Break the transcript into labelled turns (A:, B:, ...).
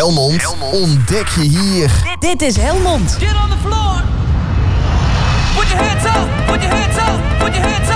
A: Helmond ontdek je hier.
B: Dit is Helmond.
C: Get on the floor. Put your hands up. Put your hands up. Put your hands up.